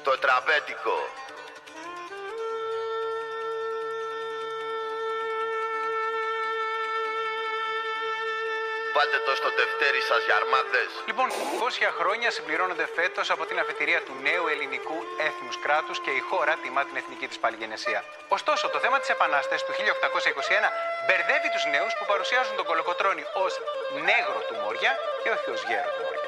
Το τραπέτικο. Βάλτε το στο τευτέρι σας, γιαρμάτες. Λοιπόν, 200 χρόνια συμπληρώνονται φέτος από την αφετηρία του νέου ελληνικού έθνους κράτους και η χώρα τιμά την εθνική της παλιγενεσία. Ωστόσο, το θέμα της Επανάστασης του 1821 μπερδεύει τους νέους που παρουσιάζουν τον Κολοκοτρώνη ως νέγρο του Μόρια και όχι ως γέρο του Μόρια.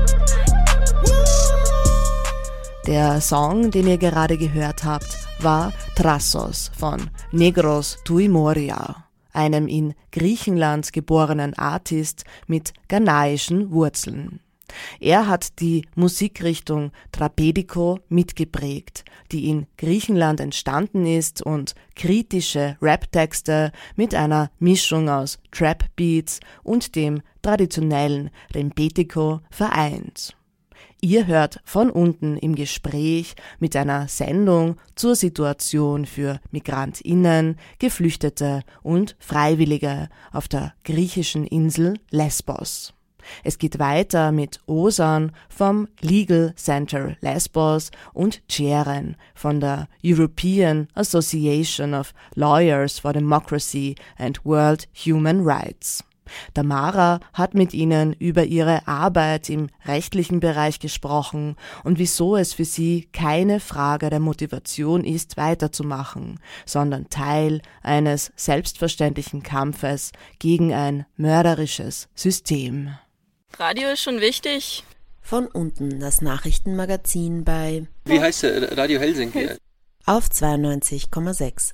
Der Song, den ihr gerade gehört habt, war Trassos von Negros Tui Moria, einem in Griechenland geborenen Artist mit ghanaischen Wurzeln. Er hat die Musikrichtung Trapedico mitgeprägt, die in Griechenland entstanden ist und kritische Rap-Texte mit einer Mischung aus Trap-Beats und dem traditionellen Rempetico vereint. Ihr hört von unten im Gespräch mit einer Sendung zur Situation für MigrantInnen, Geflüchtete und Freiwillige auf der griechischen Insel Lesbos. Es geht weiter mit Ozan vom Legal Center Lesbos und Ceren von der European Association of Lawyers for Democracy and World Human Rights. Tamara hat mit ihnen über ihre Arbeit im rechtlichen Bereich gesprochen und wieso es für sie keine Frage der Motivation ist, weiterzumachen, sondern Teil eines selbstverständlichen Kampfes gegen ein mörderisches System. Radio ist schon wichtig. Von unten das Nachrichtenmagazin bei Wie heißt Radio Helsinki? Auf 92,6.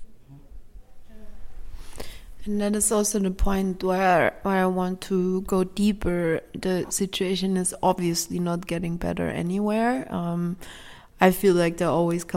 And that is also the point where I want to go deeper. The situation is obviously not getting better anywhere. I feel like there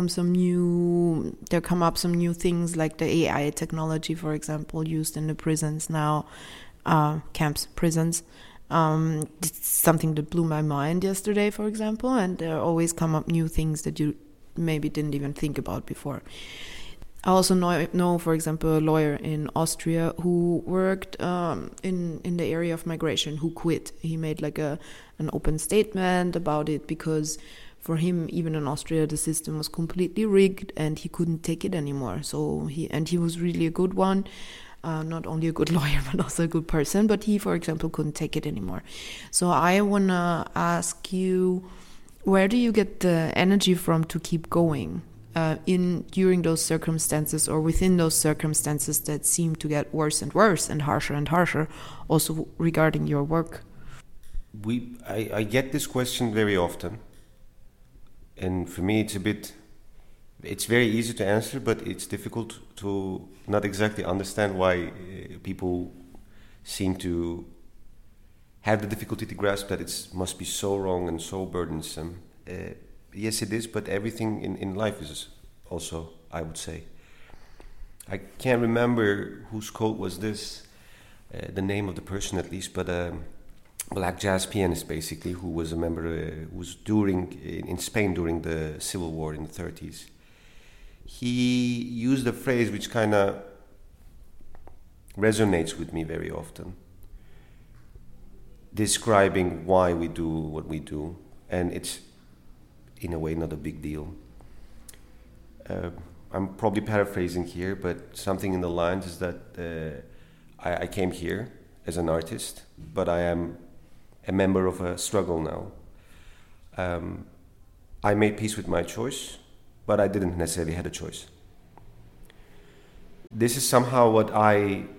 come up some new things like the AI technology, for example, used in the prisons now, prisons. It's something that blew my mind yesterday, for example, and there always come up new things that you maybe didn't even think about before. I also know, for example, a lawyer in Austria who worked in the area of migration, who quit. He made like an open statement about it because for him, even in Austria, the system was completely rigged and he couldn't take it anymore. So he was really a good one, not only a good lawyer, but also a good person. But he, for example, couldn't take it anymore. So I want to ask you, where do you get the energy from to keep going? During those circumstances or within those circumstances that seem to get worse and worse and harsher, also regarding your work? I get this question very often, and for me it's very easy to answer, but it's difficult to not exactly understand why people seem to have the difficulty to grasp that it must be so wrong and so burdensome. Yes, it is, but everything in life is also, I would say. I can't remember whose quote was this, the name of the person at least, but a black jazz pianist basically, who was a member, who was in Spain during the Civil War in the 30s. He used a phrase which kind of resonates with me very often, describing why we do what we do, and it's in a way not a big deal. I'm probably paraphrasing here, but something in the lines is that I came here as an artist, but I am a member of a struggle now. I made peace with my choice, but I didn't necessarily have a choice. This is somehow what I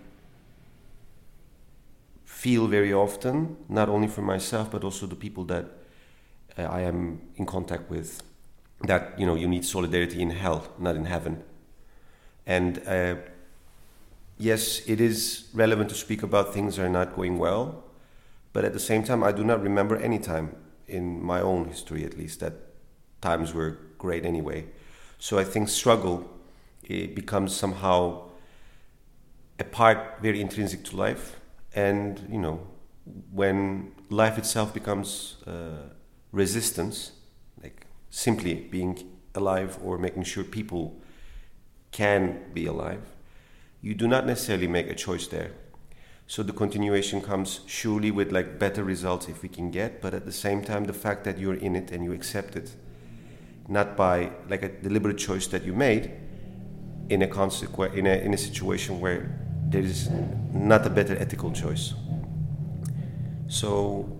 feel very often, not only for myself, but also the people that I am in contact with, that you need solidarity in hell, not in heaven. And yes, it is relevant to speak about things that are not going well, but at the same time, I do not remember any time in my own history, at least, that times were great anyway. So I think struggle, it becomes somehow a part very intrinsic to life, and when life itself becomes resistance, like simply being alive or making sure people can be alive, you do not necessarily make a choice there. So the continuation comes surely with like better results if we can get, but at the same time the fact that you're in it and you accept it not by like a deliberate choice that you made in a situation where there is not a better ethical choice. So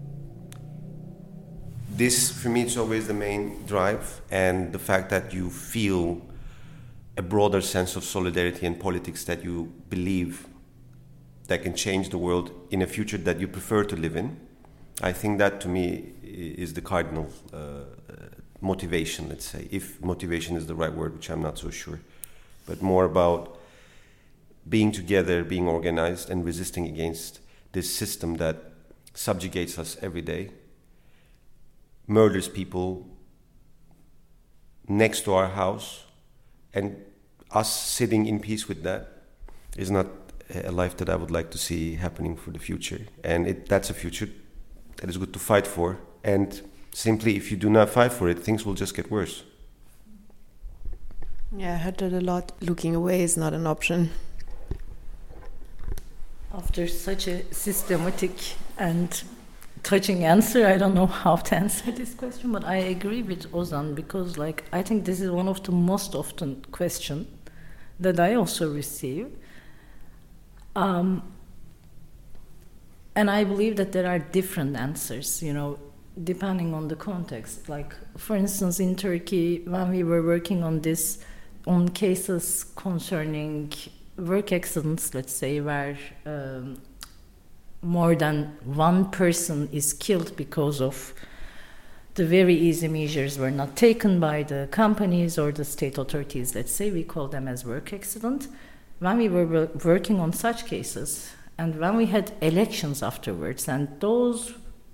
this, for me, it's always the main drive, and the fact that you feel a broader sense of solidarity and politics that you believe that can change the world in a future that you prefer to live in. I think that, to me, is the cardinal motivation, let's say, if motivation is the right word, which I'm not so sure, but more about being together, being organized, and resisting against this system that subjugates us every day, murders people next to our house, and us sitting in peace with that is not a life that I would like to see happening for the future. And that's a future that is good to fight for. And simply, if you do not fight for it, things will just get worse. Yeah, I heard that a lot. Looking away is not an option. After such a systematic and touching answer, I don't know how to answer this question, but I agree with Ozan, because I think this is one of the most often questions that I also receive. And I believe that there are different answers, depending on the context. Like, for instance, in Turkey, when we were working on cases concerning work accidents, let's say, where more than one person is killed because of the very easy measures were not taken by the companies or the state authorities, let's say, we call them as work accident. When we were working on such cases, and when we had elections afterwards, and those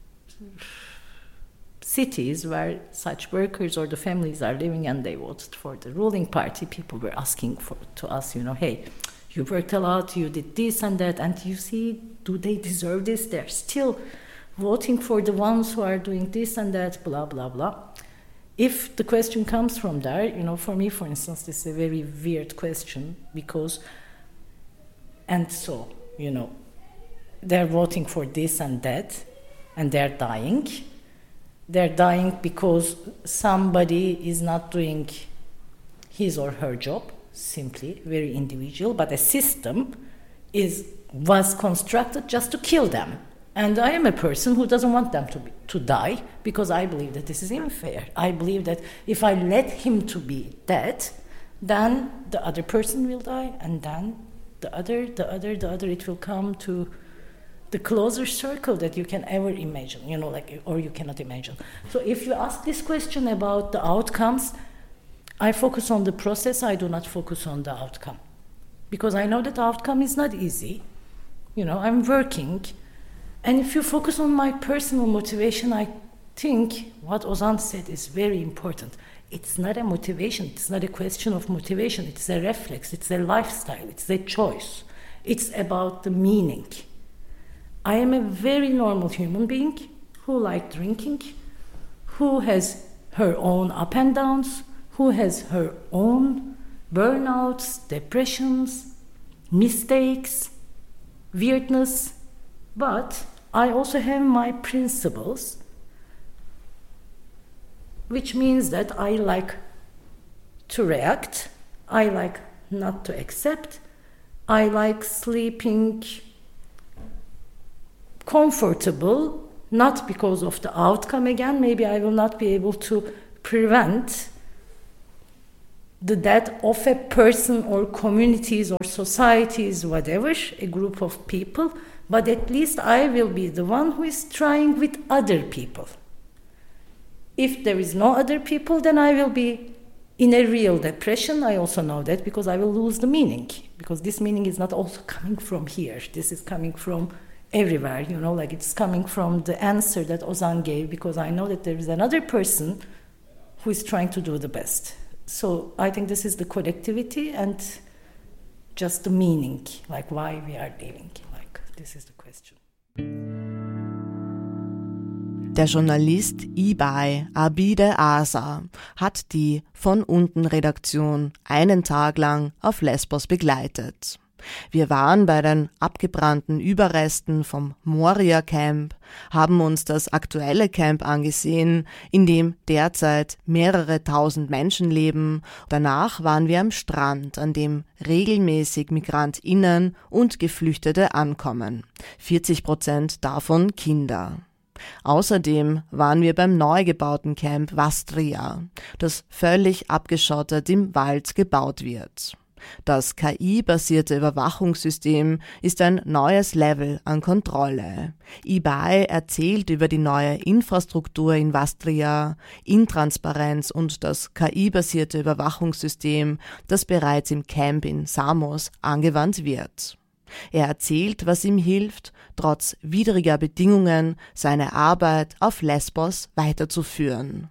cities where such workers or the families are living and they voted for the ruling party, people were asking to us, hey, you worked a lot, you did this and that, and you see, do they deserve this? They're still voting for the ones who are doing this and that, blah, blah, blah. If the question comes from there, for me, for instance, this is a very weird question, because, and so, they're voting for this and that, and they're dying. They're dying because somebody is not doing his or her job, simply, very individual, but a system was constructed just to kill them. And I am a person who doesn't want them to die, because I believe that this is unfair. I believe that if I let him to be dead, then the other person will die, and then the other, it will come to the closer circle that you can ever imagine, or you cannot imagine. So if you ask this question about the outcomes, I focus on the process, I do not focus on the outcome. Because I know that the outcome is not easy. I'm working. And if you focus on my personal motivation, I think what Ozan said is very important. It's not a motivation. It's not a question of motivation. It's a reflex. It's a lifestyle. It's a choice. It's about the meaning. I am a very normal human being who likes drinking, who has her own up and downs, who has her own burnouts, depressions, mistakes, weirdness, but I also have my principles, which means that I like to react, I like not to accept, I like sleeping comfortable, not because of the outcome again. Maybe I will not be able to prevent the death of a person or communities or societies, whatever, a group of people, but at least I will be the one who is trying with other people. If there is no other people, then I will be in a real depression. I also know that, because I will lose the meaning, because this meaning is not also coming from here. This is coming from everywhere, it's coming from the answer that Ozan gave, because I know that there is another person who is trying to do the best. So I think this is the collectivity and just the meaning, why we are living. This is the question. Der Journalist Ibay Abide Asa hat die Von unten Redaktion einen Tag lang auf Lesbos begleitet. Wir waren bei den abgebrannten Überresten vom Moria-Camp, haben uns das aktuelle Camp angesehen, in dem derzeit mehrere tausend Menschen leben. Danach waren wir am Strand, an dem regelmäßig MigrantInnen und Geflüchtete ankommen. 40% davon Kinder. Außerdem waren wir beim neu gebauten Camp Vastria, das völlig abgeschottet im Wald gebaut wird. Das KI-basierte Überwachungssystem ist ein neues Level an Kontrolle. eBay erzählt über die neue Infrastruktur in Vastria, Intransparenz und das KI-basierte Überwachungssystem, das bereits im Camp in Samos angewandt wird. Er erzählt, was ihm hilft, trotz widriger Bedingungen seine Arbeit auf Lesbos weiterzuführen.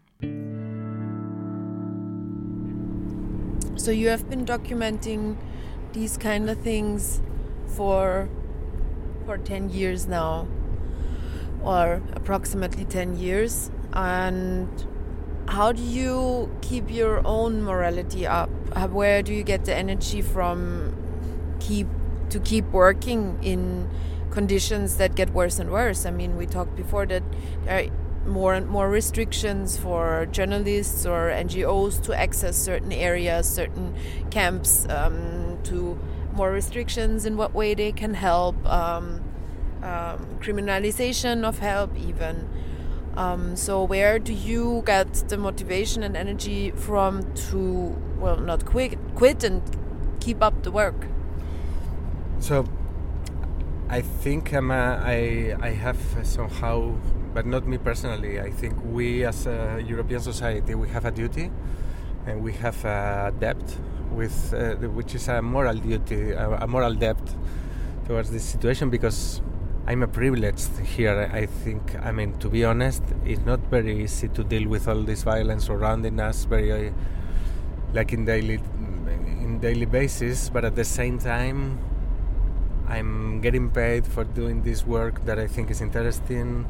So you have been documenting these kind of things for 10 years now, or approximately 10 years. And how do you keep your own morality up? Where do you get the energy from to keep working in conditions that get worse and worse? I mean, we talked before that there are more and more restrictions for journalists or NGOs to access certain areas, certain camps, to more restrictions in what way they can help, criminalization of help even. So where do you get the motivation and energy from to, well, not quit and keep up the work? So I think I have somehow, but not me personally, I think we as a European society, we have a duty and we have a debt with which is a moral duty, a moral debt towards this situation, because I'm a privileged here. I think, I mean, to be honest, it's not very easy to deal with all this violence surrounding us, very like in daily basis, but at the same time I'm getting paid for doing this work that I think is interesting.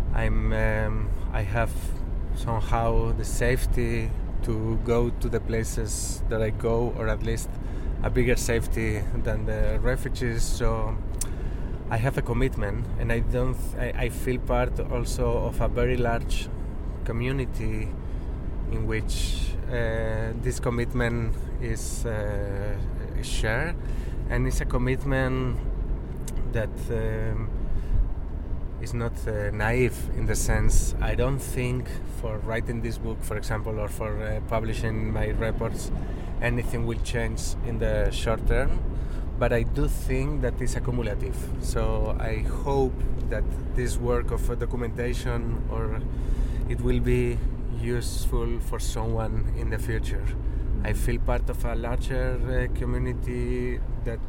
I have somehow the safety to go to the places that I go, or at least a bigger safety than the refugees. So I have a commitment, and I feel part also of a very large community in which this commitment is shared, and it's a commitment that is not naive in the sense, I don't think for writing this book, for example, or for publishing my reports, anything will change in the short term, but I do think that it's accumulative. So I hope that this work of documentation, or it will be useful for someone in the future. I feel part of a larger community that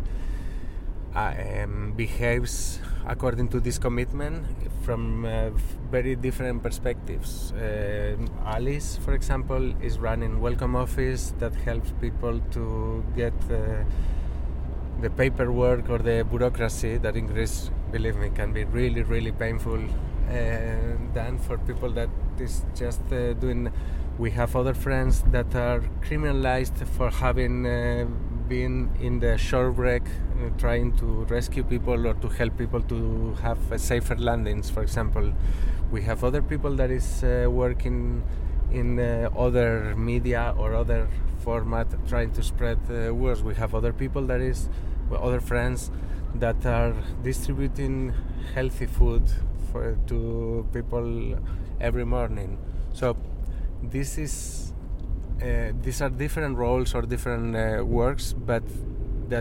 behaves according to this commitment from very different perspectives. Alice, for example, is running Welcome Office that helps people to get the paperwork or the bureaucracy that in Greece, believe me, can be really, really painful than for people that is just doing. We have other friends that are criminalized for having been in the shore wreck, trying to rescue people or to help people to have safer landings, for example. We have other people that is working in other media or other format, trying to spread words. We have other people that is, other friends that are distributing healthy food to people every morning. So these are different roles or different works, but